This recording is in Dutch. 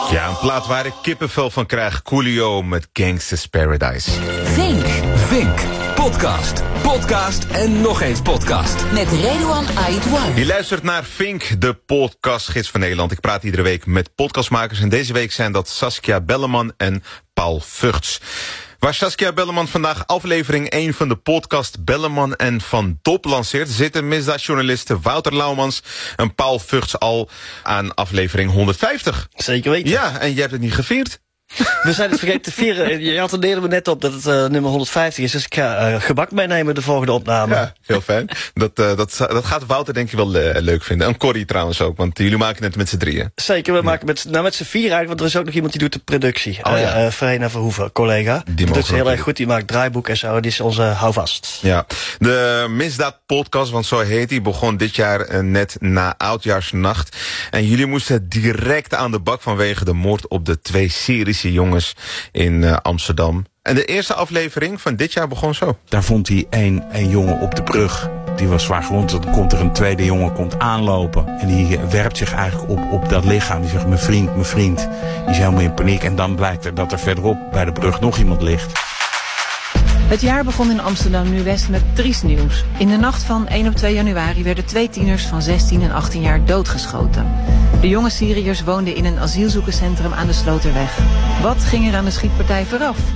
Ja, een plaat waar ik kippenvel van krijg. Coolio met Gangsta's Paradise. Vink. Podcast en nog eens podcast. Met Redouan Aïdouan. Je luistert naar Vink, de podcastgids van Nederland. Ik praat iedere week met podcastmakers. En deze week zijn dat Saskia Belleman en Paul Vugts. Waar Saskia Belleman vandaag aflevering 1 van de podcast Belleman en Van Dop lanceert, zitten misdaadjournalisten Wouter Laumans en Paul Vugts al aan aflevering 150. Zeker weten. Ja, en je hebt het niet gevierd. We zijn het vergeten te vieren. Je attendeerde me net op dat het nummer 150 is. Dus ik ga gebak meenemen de volgende opname. Ja, heel fijn. Dat gaat Wouter denk je wel leuk vinden. En Corrie trouwens ook, want jullie maken het met z'n drieën. Zeker, we maken met z'n vier eigenlijk. Want er is ook nog iemand die doet de productie. Verena Verhoeven, collega. Die doet ze heel erg goed. Die maakt draaiboeken en zo. Die is onze houvast. Ja, de Misdaad-podcast, want zo heet die, begon dit jaar net na Oudjaarsnacht. En jullie moesten direct aan de bak vanwege de moord op de 2 Syrische jongens in Amsterdam. En de eerste aflevering van dit jaar begon zo. Daar vond hij een jongen op de brug. Die was zwaar gewond. Dan komt er een tweede jongen aanlopen. En die werpt zich eigenlijk op dat lichaam. Die zegt, mijn vriend. Die is helemaal in paniek. En dan blijkt er dat er verderop bij de brug nog iemand ligt. Het jaar begon in Amsterdam-Nieuw-West met triest nieuws. In de nacht van 1 op 2 januari werden 2 tieners van 16 en 18 jaar doodgeschoten. De jonge Syriërs woonden in een asielzoekerscentrum aan de Sloterweg. Wat ging er aan de schietpartij vooraf?